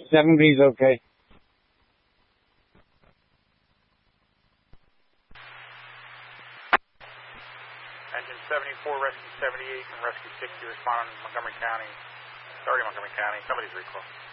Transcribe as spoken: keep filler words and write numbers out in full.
seven B's okay. Engine seventy-four, Rescue seventy-eight, and Rescue sixty responding to Montgomery County. Sorry, Montgomery County. Somebody's recall.